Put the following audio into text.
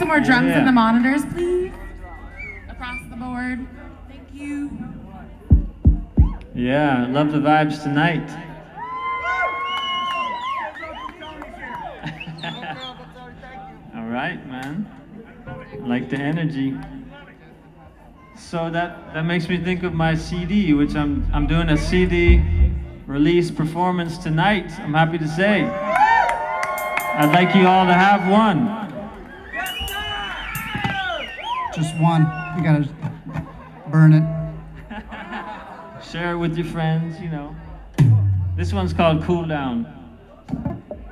some more drums in the monitors, please. Across the board. Thank you. Yeah, love the vibes tonight. All right, man. I like the energy. So that makes me think of my CD, which I'm doing a CD release performance tonight. I'm happy to say. I'd like you all to have one. Just one. You gotta burn it. Share it with your friends, you know. This one's called Cool Down.